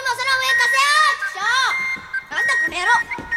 空上かせよーちくしょうなんだこの野郎